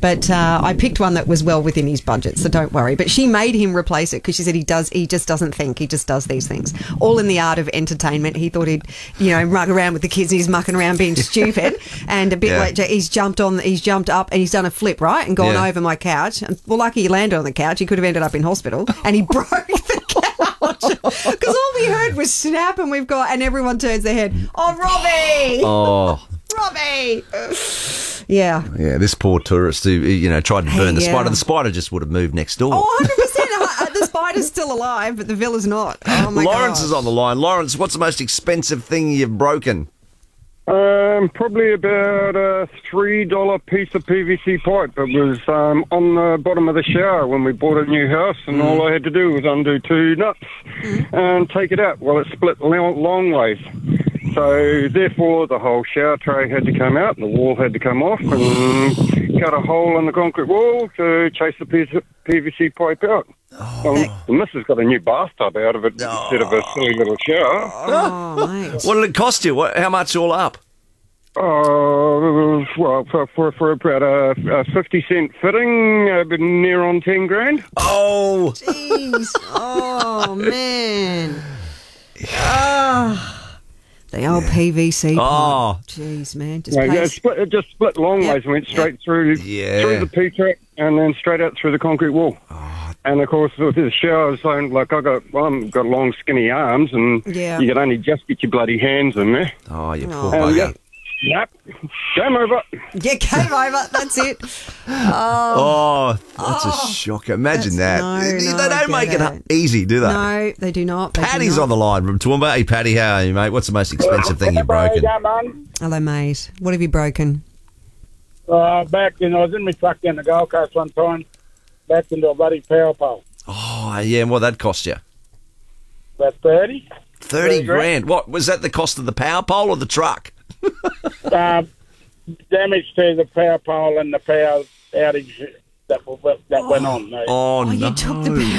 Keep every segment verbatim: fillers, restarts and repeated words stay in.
But uh, I picked one that was well within his budget, so don't worry. But she made him replace it because she said he does. He just doesn't think. He just does these things. All in the art of entertainment. He thought he'd, you know, mug around with the kids. He's mucking around being stupid, and a bit Yeah. like he's jumped on. He's jumped up and he's done a flip right and gone Yeah. over my couch. And, well, lucky he landed on the couch. He could have ended up in hospital, and he broke the couch because all we heard was snap, and we've got and everyone turns their head. Oh, Robbie! Oh. Robbie! Yeah. Yeah, this poor tourist who, you know, tried to Hey, burn the yeah. spider. The spider just would have moved next door. Oh, one hundred percent. Uh, The spider's still alive, but the villa's not. Oh, my Lawrence God. is on the line. Lawrence, what's the most expensive thing you've broken? Um, probably about a three dollar piece of P V C pipe. It was um, on the bottom of the shower when we bought a new house, and Mm. all I had to do was undo two nuts and take it out. Well, it split long, long ways. So, therefore, the whole shower tray had to come out, and the wall had to come off, and cut a hole in the concrete wall to chase the piece of P V C pipe out. Well, the missus got a new bathtub out of it instead of a silly little shower. Oh, mate. What did it cost you? What, how much all up? Uh, well, for, for, for about a, a fifty cent fitting, uh, but near on ten grand. Oh, Jeez. Oh, man. Oh. The old P V C pipe. Oh. Jeez, man. Just No, yeah, it, pays- split, it just split long Yep. ways and went straight through Yeah. through the P-track and then straight out through the concrete wall. And of course, with the shower zone, like I got, well, I've got long, skinny arms, and Yeah. you can only just get your bloody hands in there. oh, you Oh. poor And bugger. yeah, yep, game over. Yeah, game over. That's it. Oh, that's a shocker. Imagine that. That's- no, no, they don't I make get it it. easy, do they? No, they do not. They do Paddy's not. on the line from Toowoomba. Hey, Paddy, how are you, mate? What's the most expensive thing you've broken? Hello, mate. What have you broken? Uh, back in, I was in my truck down the Gold Coast one time, backed into a bloody power pole. Oh, yeah, and what that cost you? About thirty. thirty thirty grand. grand. What, was that the cost of the power pole or the truck? Uh, damage to the power pole and the power outage that w- that went on. They, Oh, Oh, no. you took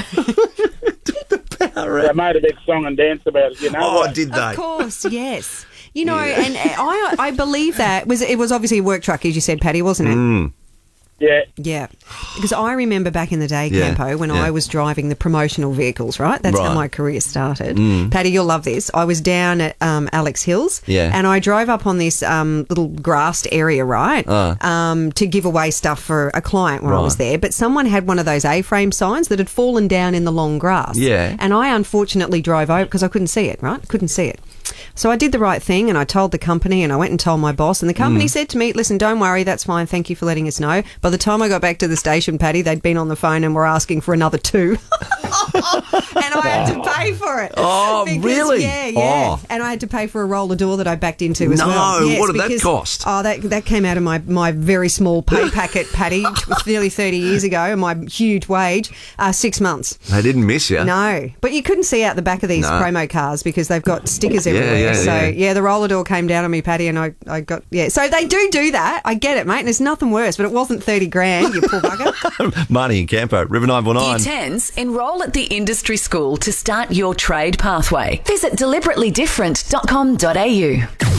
the power they made a big song and dance about it, you know. Oh, like, did they? Of course, yes. You know, and I I believe that was it was obviously a work truck, as you said, Paddy, wasn't it? Mm. Yeah. Yeah, because I remember back in the day, Yeah, Campo, when yeah. I was driving the promotional vehicles, right? That's how Right. my career started. Mm. Paddy, you'll love this. I was down at um, Alex Hills, Yeah. and I drove up on this um, little grassed area, right, Uh. um, to give away stuff for a client when I was Right. there. But someone had one of those A-frame signs that had fallen down in the long grass. Yeah. And I unfortunately drove over because I couldn't see it, right? Couldn't see it. So I did the right thing and I told the company and I went and told my boss and the company Mm. said to me, listen, don't worry, that's fine. Thank you for letting us know. By the time I got back to the station, Paddy, they'd been on the phone and were asking for another two. And I had to pay for it. Oh, Because- really? Yeah, yeah. Oh. And I had to pay for a roller door that I backed into as No, well. Yes, what did that because- cost? Oh, that that came out of my, my very small pay packet, Paddy, nearly thirty years ago, and my huge wage, uh, six months. They didn't miss you. No, but you couldn't see out the back of these No. promo cars because they've got stickers Yeah, everywhere. yeah, so yeah. yeah. the roller door came down on me, Paddy, and I, I got yeah. So they do do that. I get it, mate. And there's nothing worse, but it wasn't thirty grand. You poor bugger. Marnie and Campo, River nine four Year nine. tens, enrol at the industry school to start your trade pathway. Visit deliberately different dot com dot a u.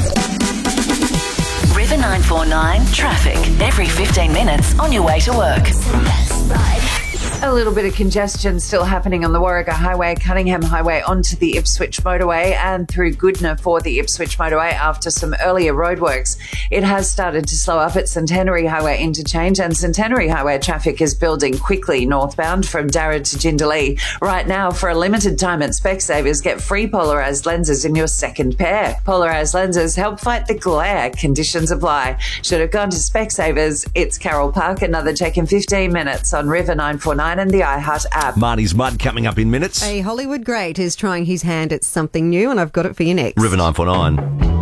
River nine four nine traffic every fifteen minutes on your way to work. A little bit of congestion still happening on the Warragher Highway, Cunningham Highway onto the Ipswich Motorway and through Goodna for the Ipswich Motorway after some earlier roadworks. It has started to slow up at Centenary Highway interchange, and Centenary Highway traffic is building quickly northbound from Darra to Jindalee. Right now, for a limited time at Specsavers, get free polarised lenses in your second pair. Polarised lenses help fight the glare. Conditions apply. Should have gone to Specsavers. It's Carol Park. Another check in fifteen minutes on River nine four nine and the iHeart app. Marnie's Mud coming up in minutes. A Hollywood great is trying his hand at something new, and I've got it for you next. River nine four nine.